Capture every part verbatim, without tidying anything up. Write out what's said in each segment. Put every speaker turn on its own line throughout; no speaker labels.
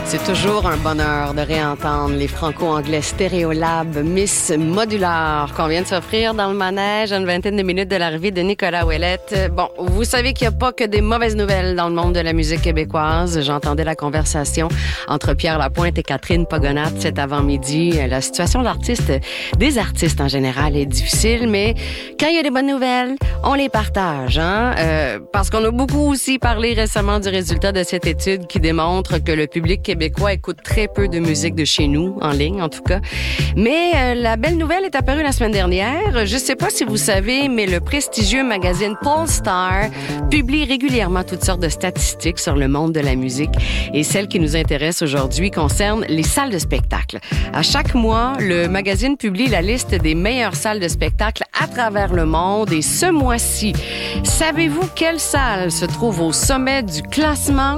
C'est toujours un bonheur de réentendre les franco-anglais Stéréolab Miss Modular qu'on vient de s'offrir dans le manège à une vingtaine de minutes de l'arrivée de Nicolas Ouellette. Bon, vous savez qu'il n'y a pas que des mauvaises nouvelles dans le monde de la musique québécoise. J'entendais la conversation entre Pierre Lapointe et Catherine Pogonat cet avant-midi. La situation de l'artiste, des artistes en général, est difficile, mais quand il y a des bonnes nouvelles, on les partage, hein? Euh, parce qu'on a beaucoup aussi parlé récemment du résultat de cette étude qui démontre que le public québécois écoute très peu de musique de chez nous, en ligne en tout cas. Mais euh, la belle nouvelle est apparue la semaine dernière. Je sais pas si vous savez, mais le prestigieux magazine Pollstar publie régulièrement toutes sortes de statistiques sur le monde de la musique. Et celle qui nous intéresse aujourd'hui concerne les salles de spectacle. À chaque mois, le magazine publie la liste des meilleures salles de spectacle à travers le monde. Et ce mois-ci, savez-vous quelle salle se trouve au sommet du classement?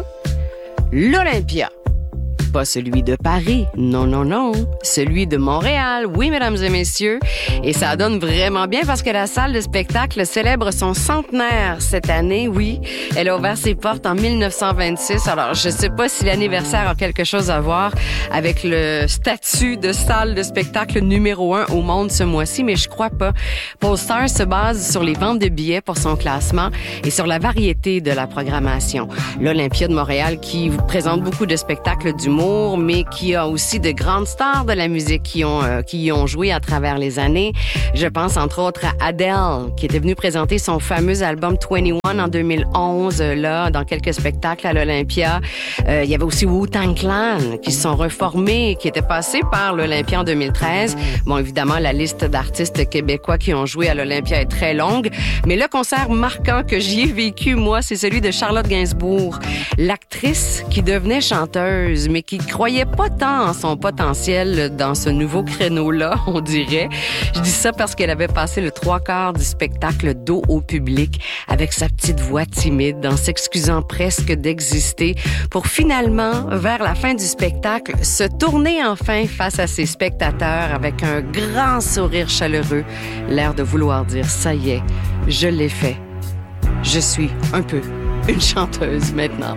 L'Olympia. Pas celui de Paris, non, non, non. Celui de Montréal, oui, mesdames et messieurs. Et ça donne vraiment bien parce que la salle de spectacle célèbre son centenaire cette année, oui. Elle a ouvert ses portes en dix-neuf cent vingt-six. Alors, je sais pas si l'anniversaire a quelque chose à voir avec le statut de salle de spectacle numéro un au monde ce mois-ci, mais je crois pas. Pollstar se base sur les ventes de billets pour son classement et sur la variété de la programmation. L'Olympia de Montréal qui vous présente beaucoup de spectacles d'humour, mais qui a aussi de grandes stars de la musique qui ont euh, qui y ont joué à travers les années. Je pense entre autres à Adele, qui était venue présenter son fameux album vingt et un en deux mille onze, euh, là, dans quelques spectacles à l'Olympia. Euh, il y avait aussi Wu-Tang Clan, qui se sont reformés, qui étaient passés par l'Olympia en deux mille treize. Bon, évidemment, la liste d'artistes québécois qui ont joué à l'Olympia est très longue, mais le concert marquant que j'y ai vécu, moi, c'est celui de Charlotte Gainsbourg, l'actrice qui devenait chanteuse, mais qui croyait pas tant en son potentiel dans ce nouveau créneau-là, on dirait. Je dis ça parce qu'elle avait passé le trois quarts du spectacle dos au public avec sa petite voix timide, en s'excusant presque d'exister, pour finalement, vers la fin du spectacle, se tourner enfin face à ses spectateurs avec un grand sourire chaleureux, l'air de vouloir dire « ça y est, je l'ai fait. Je suis un peu une chanteuse maintenant ».